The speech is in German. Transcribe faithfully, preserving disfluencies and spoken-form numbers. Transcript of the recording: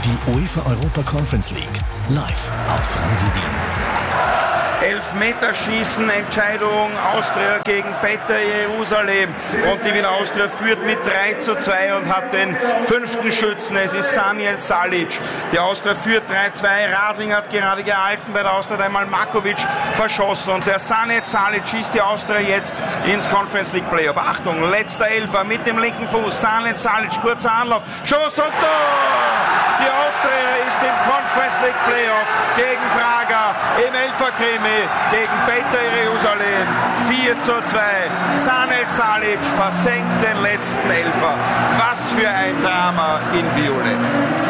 Die UEFA Europa Conference League. Live auf Radio Wien. Elfmeterschießen, Entscheidung, Austria gegen Beta Jerusalem. Und die Wiener Austria führt mit drei zu zwei und hat den fünften Schützen. Es ist Sanjel Salic. Die Austria führt drei zu zwei. Radling hat gerade gehalten bei der Austria, hat einmal Markovic verschossen. Und der Sanjel Salic schießt die Austria jetzt ins Conference League Playoff. Achtung, letzter Elfer mit dem linken Fuß. Sanjel Salic, kurzer Anlauf. Schuss und Tor! Die Austria ist im Conference League Playoff gegen Braga im Elferkrimi gegen Beta Jerusalem. vier zu zwei. Sanjel Salic versenkt den letzten Elfer. Was für ein Drama in Violett.